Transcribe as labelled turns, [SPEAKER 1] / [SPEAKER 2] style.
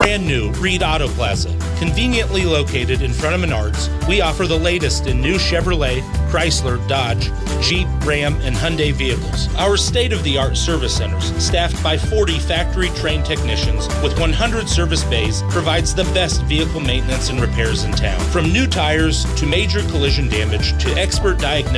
[SPEAKER 1] brand new Reed Auto Plaza. Conveniently located in front of Menards, we offer the latest in new Chevrolet, Chrysler, Dodge, Jeep, Ram, and Hyundai vehicles. Our state-of-the-art service centers, staffed by 40 factory-trained technicians with 100 service bays, provides the best vehicle maintenance and repairs in town. From new tires to major collision damage to expert diagnosis,